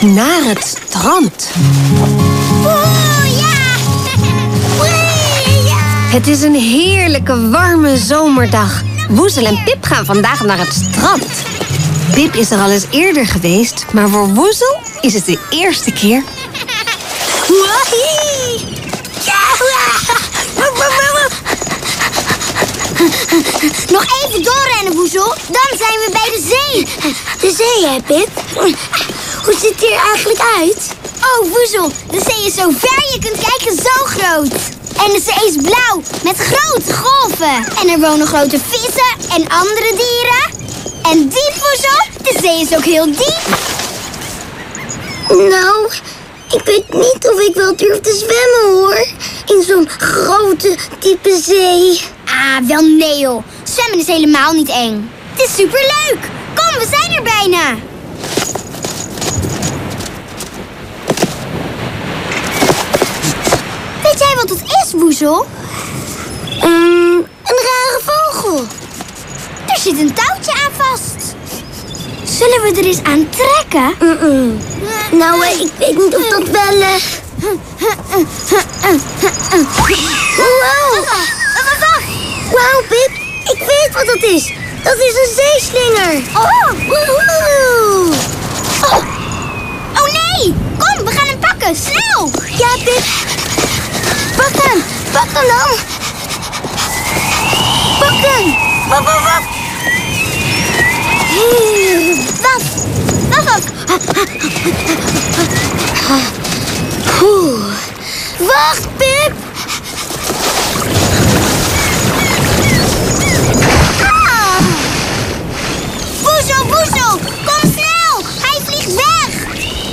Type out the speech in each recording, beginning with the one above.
naar het strand. Het is een heerlijke, warme zomerdag. Woezel en Pip gaan vandaag naar het strand. Pip is er al eens eerder geweest, maar voor Woezel is het de eerste keer. Nog even doorrennen, Woezel. Dan zijn we bij de zee. De zee, hè, Pip? Hoe ziet het hier eigenlijk uit? Oh, Woezel, de zee is zo ver je kunt kijken, zo groot. En de zee is blauw, met grote golven. En er wonen grote vissen en andere dieren. En diep, Woezel, de zee is ook heel diep. Nou, ik weet niet of ik wel durf te zwemmen, hoor. In zo'n grote, diepe zee. Ah, wel nee, joh. Zwemmen is helemaal niet eng. Het is superleuk. Kom, we zijn er bijna. Weet jij wat het is, Woezel? Een rare vogel. Er zit een touwtje aan vast. Zullen we er eens aan trekken? Nou, ik weet niet of dat wel... Wow! Wauw, Pip. Ik weet wat dat is. Dat is een zeeslinger. Oh nee! Kom, we gaan hem pakken. Snel! Ja, Pip. Pak hem. Pak hem dan. Pak hem. Wap. Wacht, Pip. Woezel, kom snel. Hij vliegt weg.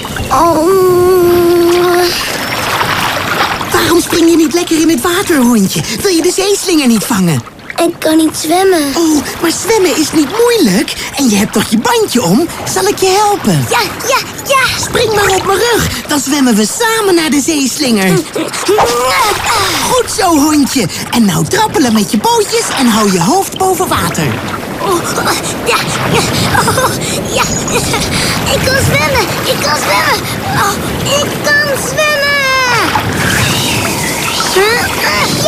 Waarom spring je niet lekker in het water, hondje? Wil je de zeeslinger niet vangen? Ik kan niet zwemmen. Oh, maar zwemmen is niet moeilijk. En je hebt toch je bandje om? Zal ik je helpen? Ja. Spring maar op mijn rug. Dan zwemmen we samen naar de zeeslinger. Goed zo, hondje. En nou trappelen met je pootjes en hou je hoofd boven water. Ja. Ik kan zwemmen. Ik kan zwemmen. Ja.